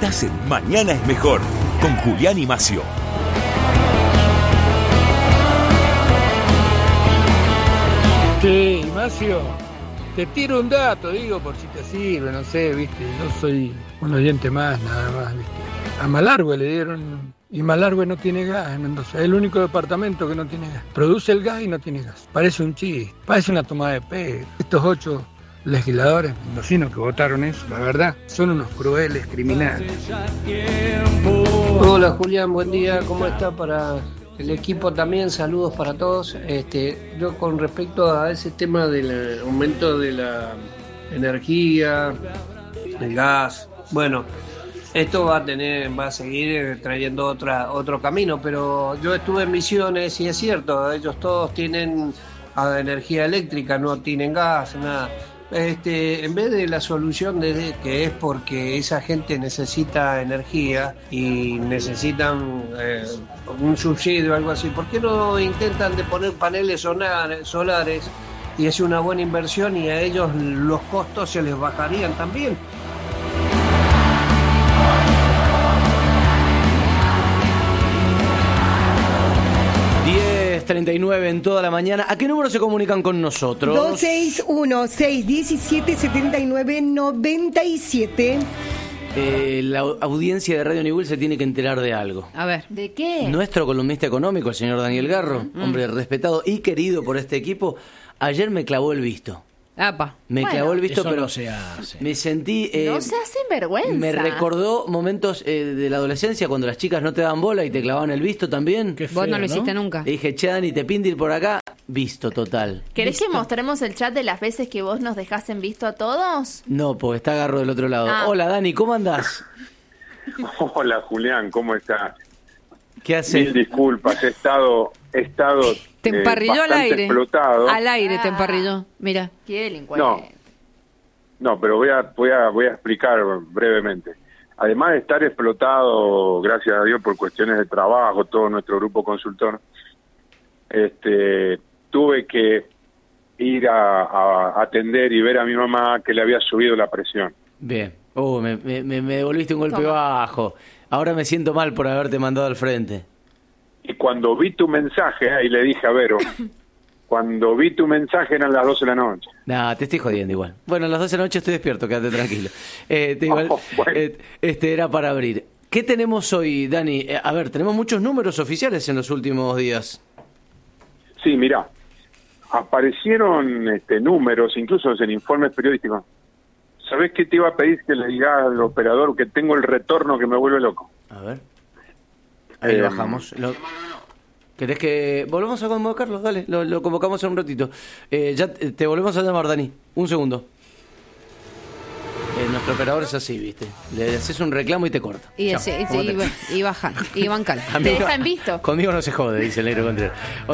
hacen Mañana es Mejor, con Julián y Macio. Sí, Macio, te tiro un dato, digo, por si te sirve, no sé, viste, yo soy un oyente más, nada más, viste. A Malargüe le dieron, y Malargüe no tiene gas en Mendoza, es el único departamento que no tiene gas. Produce el gas y no tiene gas. Parece un chiste, parece una toma de pelo. Estos 8 legisladores mendocinos que votaron eso, la verdad, son unos crueles criminales. Hola Julián, buen día, ¿cómo está para el equipo también? Saludos para todos. Yo con respecto a ese tema del aumento de la energía, el gas, bueno, esto va a seguir trayendo otro camino, pero yo estuve en Misiones y es cierto, ellos todos tienen energía eléctrica, no tienen gas, nada. En vez de la solución que es porque esa gente necesita energía y necesitan un subsidio o algo así, ¿por qué no intentan de poner paneles solares y es una buena inversión y a ellos los costos se les bajarían también? 10:39 en toda la mañana. ¿A qué número se comunican con nosotros? 261-617-7997. La audiencia de Radio Newell se tiene que enterar de algo. A ver. ¿De qué? Nuestro columnista económico, el señor Daniel Garro, hombre respetado y querido por este equipo, ayer me clavó el visto. Apa. Clavó el visto, eso pero no se hace. me sentí... no se hacen vergüenza. Me recordó momentos de la adolescencia cuando las chicas no te daban bola y te clavaban el visto también. Qué feo, Vos no lo hiciste nunca. Y dije, che, Dani, te pinta ir por acá. Visto total. ¿Querés que mostremos el chat de las veces que vos nos dejás en visto a todos? No, porque está Garro del otro lado. Ah. Hola, Dani, ¿cómo andás? Hola Julián, ¿cómo estás? ¿Qué haces? Mil disculpas, he estado Te emparrilló al bastante aire. explotado. Al aire te emparrilló. Mira. Qué delincuente. No, pero voy a explicar brevemente. Además de estar explotado, gracias a Dios, por cuestiones de trabajo, todo nuestro grupo consultor, tuve que ir a atender y ver a mi mamá que le había subido la presión. Bien. Me devolviste un golpe bajo. Ahora me siento mal por haberte mandado al frente. Y cuando vi tu mensaje, ahí le dije a Vero, cuando vi tu mensaje eran las 12 de la noche. Nah, te estoy jodiendo igual. Bueno, a las 12 de la noche estoy despierto, quédate tranquilo. Bueno. Era para abrir. ¿Qué tenemos hoy, Dani? A ver, tenemos muchos números oficiales en los últimos días. Sí, mirá, aparecieron números, incluso en informes periodísticos. ¿Sabés qué te iba a pedir que le diga al operador? Que tengo el retorno que me vuelve loco. A ver. Ahí lo bajamos. ¿Querés que volvamos a convocarlo? Dale, lo convocamos en un ratito. Ya te volvemos a llamar, Dani. Un segundo. Nuestro operador es así, ¿viste? Le haces un reclamo y te corta. Y bajan. Y bancan. Te deja en visto. Conmigo no se jode, dice el negro Contreras.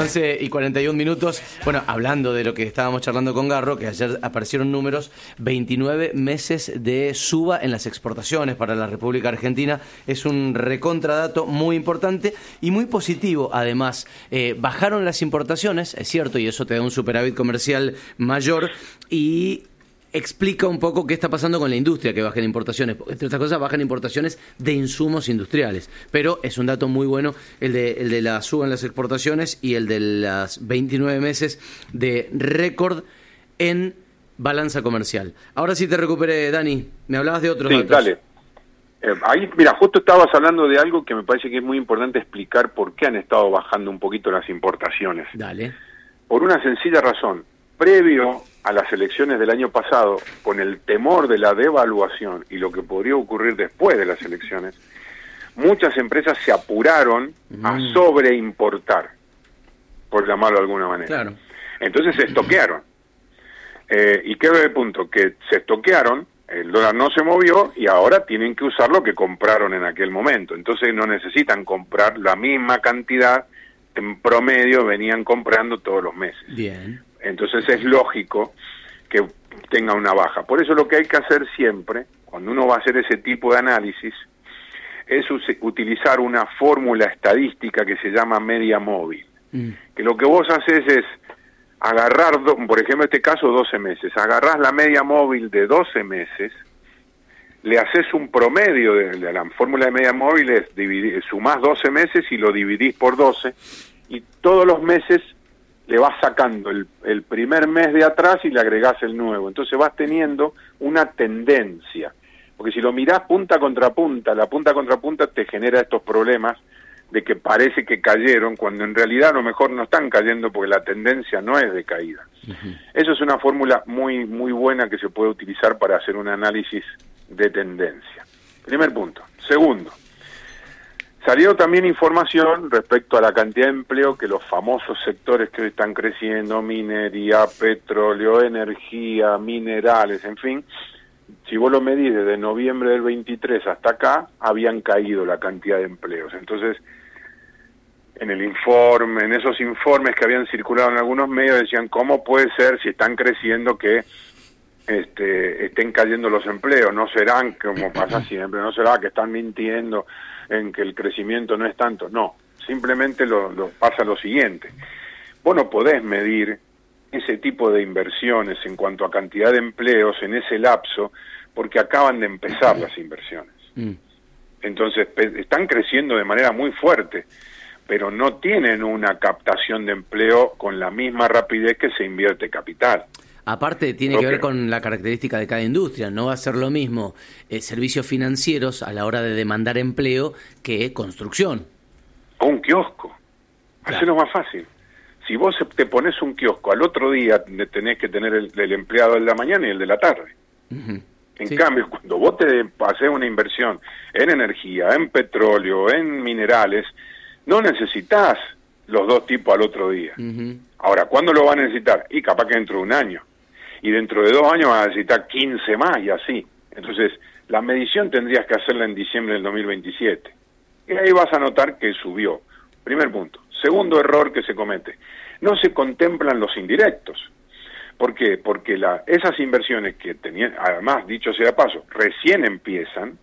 11:41. Bueno, hablando de lo que estábamos charlando con Garro, que ayer aparecieron números, 29 meses de suba en las exportaciones para la República Argentina. Es un recontradato muy importante y muy positivo, además. Bajaron las importaciones, es cierto, y eso te da un superávit comercial mayor, y explica un poco qué está pasando con la industria que baja en importaciones. Entre otras cosas, bajan importaciones de insumos industriales. Pero es un dato muy bueno el de la suba en las exportaciones y el de las 29 meses de récord en balanza comercial. Ahora sí te recuperé, Dani. Me hablabas de otros datos. Dale. Ahí, mira, justo estabas hablando de algo que me parece que es muy importante explicar por qué han estado bajando un poquito las importaciones. Dale. Por una sencilla razón. Previo a las elecciones del año pasado, con el temor de la devaluación y lo que podría ocurrir después de las elecciones, muchas empresas se apuraron a sobreimportar, por llamarlo de alguna manera. Claro. Entonces se estoquearon. ¿Y qué ve el punto? Que se estoquearon, el dólar no se movió y ahora tienen que usar lo que compraron en aquel momento. Entonces no necesitan comprar la misma cantidad, en promedio venían comprando todos los meses. Bien. Entonces es lógico que tenga una baja. Por eso lo que hay que hacer siempre, cuando uno va a hacer ese tipo de análisis, es utilizar una fórmula estadística que se llama media móvil. Que lo que vos haces es agarrar, por ejemplo, en este caso 12 meses, agarrás la media móvil de 12 meses, le haces un promedio de la fórmula de media móvil, sumás 12 meses y lo dividís por 12, y todos los meses le vas sacando el primer mes de atrás y le agregás el nuevo. Entonces vas teniendo una tendencia. Porque si lo mirás punta contra punta, la punta contra punta te genera estos problemas de que parece que cayeron, cuando en realidad a lo mejor no están cayendo porque la tendencia no es de caída. Eso es una fórmula muy, muy buena que se puede utilizar para hacer un análisis de tendencia. Primer punto. Segundo, salió también información respecto a la cantidad de empleo que los famosos sectores que hoy están creciendo, minería, petróleo, energía, minerales, en fin, si vos lo medís desde noviembre del 23 hasta acá, habían caído la cantidad de empleos. Entonces, en esos informes que habían circulado en algunos medios decían, ¿cómo puede ser si están creciendo que estén cayendo los empleos? No serán, como pasa siempre, no será que están mintiendo en que el crecimiento no es tanto. No, simplemente pasa lo siguiente. Vos no podés medir ese tipo de inversiones en cuanto a cantidad de empleos en ese lapso, porque acaban de empezar las inversiones. Entonces, están creciendo de manera muy fuerte, pero no tienen una captación de empleo con la misma rapidez que se invierte capital. Aparte, tiene que ver con la característica de cada industria. No va a ser lo mismo servicios financieros a la hora de demandar empleo que construcción. O un kiosco. Claro. Hacelo más fácil. Si vos te pones un kiosco, al otro día tenés que tener el empleado de la mañana y el de la tarde. En cambio, cuando vos te haces una inversión en energía, en petróleo, en minerales, no necesitas los dos tipos al otro día. Ahora, ¿cuándo lo vas a necesitar? Y capaz que dentro de un año. Y dentro de 2 años vas a necesitar 15 más y así. Entonces, la medición tendrías que hacerla en diciembre del 2027. Y ahí vas a notar que subió. Primer punto. Segundo error que se comete. No se contemplan los indirectos. ¿Por qué? Porque esas inversiones que tenían, además, dicho sea de paso, recién empiezan,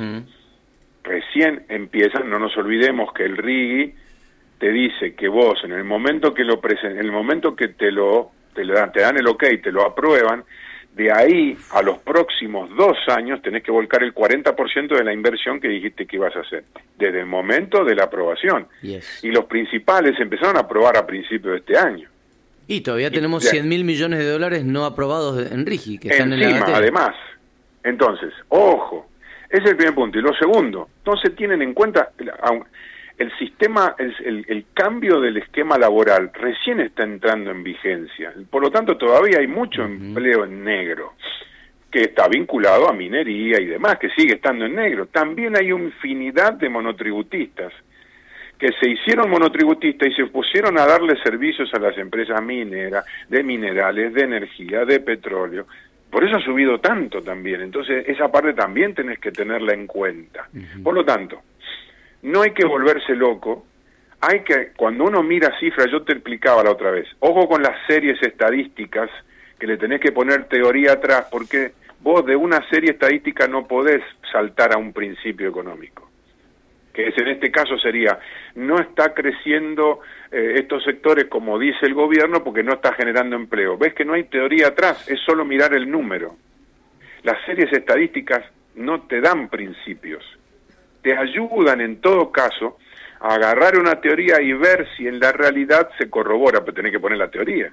no nos olvidemos que el RIGI te dice que vos, en el momento que te dan el ok, te lo aprueban, de ahí a los próximos 2 años tenés que volcar el 40% de la inversión que dijiste que ibas a hacer, desde el momento de la aprobación. Y los principales empezaron a aprobar a principios de este año. Y todavía tenemos 100.000 millones de dólares no aprobados en RIGI, que están en la gatera. Además. Entonces, ojo, ese es el primer punto. Y lo segundo, no se tienen en cuenta el sistema, el cambio del esquema laboral recién está entrando en vigencia. Por lo tanto, todavía hay mucho empleo en negro, que está vinculado a minería y demás, que sigue estando en negro. También hay una infinidad de monotributistas que se hicieron monotributistas y se pusieron a darle servicios a las empresas mineras, de minerales, de energía, de petróleo. Por eso ha subido tanto también. Entonces, esa parte también tenés que tenerla en cuenta. Por lo tanto, no hay que volverse loco. Cuando uno mira cifras, yo te explicaba la otra vez, ojo con las series estadísticas, que le tenés que poner teoría atrás, porque vos de una serie estadística no podés saltar a un principio económico, que en este caso sería, no está creciendo estos sectores como dice el gobierno porque no está generando empleo. Ves que no hay teoría atrás, es solo mirar el número. Las series estadísticas no te dan principios, te ayudan en todo caso a agarrar una teoría y ver si en la realidad se corrobora, pero tenés que poner la teoría.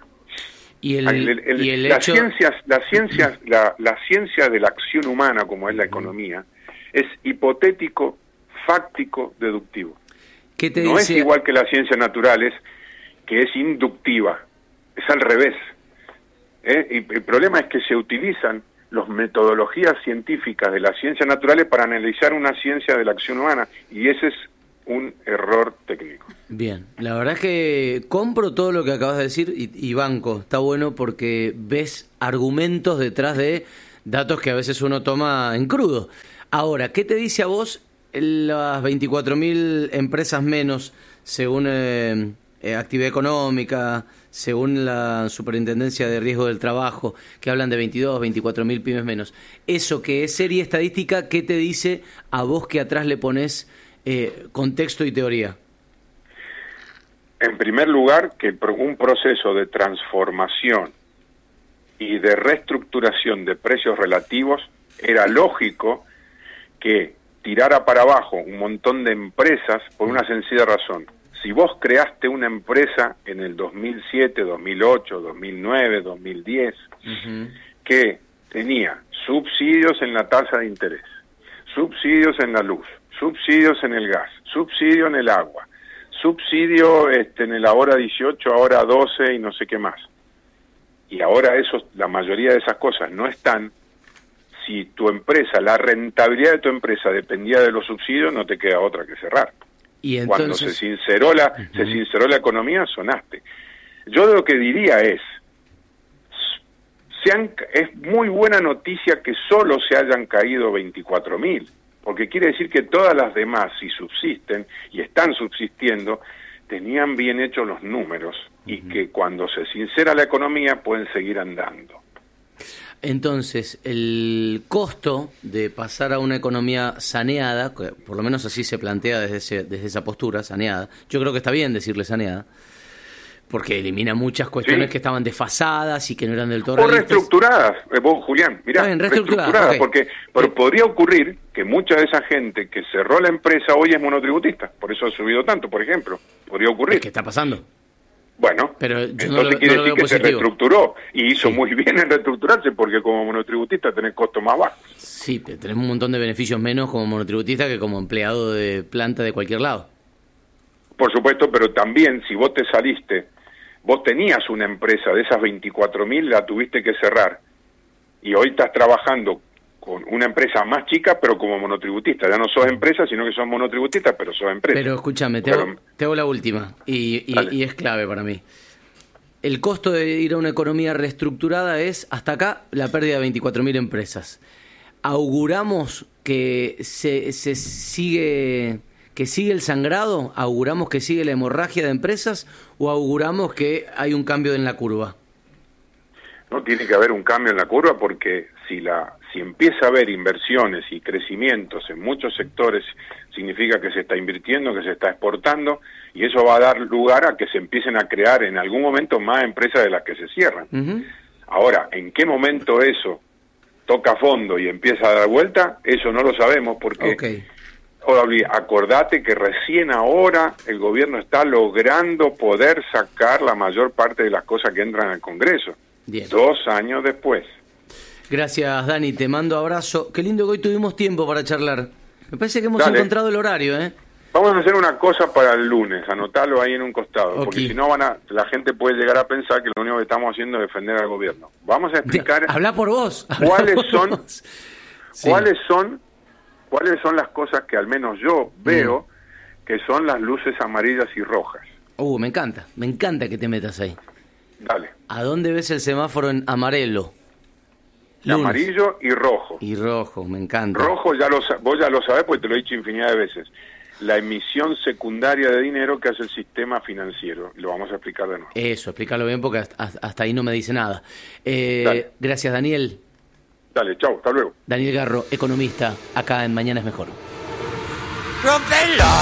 La ciencia de la acción humana, como es la economía, es hipotético, fáctico, deductivo. ¿Qué te no dice? Es igual que las ciencias naturales, que es inductiva, es al revés. Y el problema es que se utilizan las metodologías científicas de las ciencias naturales para analizar una ciencia de la acción humana, y ese es un error técnico. Bien, la verdad es que compro todo lo que acabas de decir y banco, está bueno porque ves argumentos detrás de datos que a veces uno toma en crudo. Ahora, ¿qué te dice a vos las 24.000 empresas menos según actividad económica, según la Superintendencia de Riesgo del Trabajo, que hablan de 24.000 pymes menos? Eso que es serie estadística, ¿qué te dice a vos que atrás le pones contexto y teoría? En primer lugar, que un proceso de transformación y de reestructuración de precios relativos era lógico que tirara para abajo un montón de empresas por una sencilla razón. Si vos creaste una empresa en el 2007, 2008, 2009, 2010, que tenía subsidios en la tasa de interés, subsidios en la luz, subsidios en el gas, subsidio en el agua, subsidio en el ahora 18, ahora 12 y no sé qué más. Y ahora la mayoría de esas cosas no están. Si tu empresa, la rentabilidad de tu empresa dependía de los subsidios, no te queda otra que cerrar. Y entonces, cuando se sinceró la economía, sonaste. Yo lo que diría es muy buena noticia que solo se hayan caído 24.000, porque quiere decir que todas las demás, si subsisten y están subsistiendo, tenían bien hechos los números y que cuando se sincera la economía pueden seguir andando. Entonces, el costo de pasar a una economía saneada, por lo menos así se plantea desde esa postura, saneada, yo creo que está bien decirle saneada, porque elimina muchas cuestiones que estaban desfasadas y que no eran del todo realistas. O reestructuradas, vos, Julián, mirá, reestructuradas, okay. Porque podría ocurrir que mucha de esa gente que cerró la empresa hoy es monotributista, por eso ha subido tanto, por ejemplo, podría ocurrir. ¿Qué está pasando? Bueno, pero entonces quiere decir que se reestructuró y hizo muy bien en reestructurarse, porque como monotributista tenés costos más bajos. Sí, tenés un montón de beneficios menos como monotributista que como empleado de planta de cualquier lado. Por supuesto, pero también si vos te saliste, vos tenías una empresa de esas 24.000, la tuviste que cerrar y hoy estás trabajando con una empresa más chica, pero como monotributista. Ya no sos empresa, sino que sos monotributista, pero sos empresa. Pero escúchame, te hago la última, y es clave para mí. El costo de ir a una economía reestructurada es, hasta acá, la pérdida de 24.000 empresas. ¿Auguramos que sigue el sangrado? ¿Auguramos que sigue la hemorragia de empresas? ¿O auguramos que hay un cambio en la curva? No, tiene que haber un cambio en la curva, porque si empieza a haber inversiones y crecimientos en muchos sectores, significa que se está invirtiendo, que se está exportando, y eso va a dar lugar a que se empiecen a crear en algún momento más empresas de las que se cierran. Ahora, ¿en qué momento eso toca fondo y empieza a dar vuelta? Eso no lo sabemos, porque acordate que recién ahora el gobierno está logrando poder sacar la mayor parte de las cosas que entran al Congreso. Bien. 2 años después. Gracias, Dani, te mando abrazo. Qué lindo que hoy tuvimos tiempo para charlar. Me parece que hemos encontrado el horario, ¿eh? Vamos a hacer una cosa para el lunes, anotalo ahí en un costado, porque si no la gente puede llegar a pensar que lo único que estamos haciendo es defender al gobierno. Vamos a explicar... Habla por vos. ¿Cuáles son las cosas que al menos yo veo que son las luces amarillas y rojas? Me encanta que te metas ahí. Dale. ¿A dónde ves el semáforo en amarelo? Amarillo y rojo. Y rojo, me encanta. Rojo, vos ya lo sabés porque te lo he dicho infinidad de veces. La emisión secundaria de dinero que hace el sistema financiero. Lo vamos a explicar de nuevo. Eso, explícalo bien porque hasta ahí no me dice nada. Gracias, Daniel. Dale, chau, hasta luego. Daniel Garro, economista, acá en Mañana es Mejor. Rómpelo.